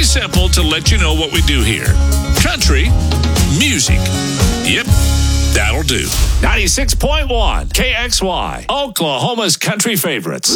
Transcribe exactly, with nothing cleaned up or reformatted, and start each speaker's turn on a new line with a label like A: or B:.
A: Pretty simple to let you know what we do here. Country music. Yep, that'll do. ninety-six point one K X Y, Oklahoma's country favorites.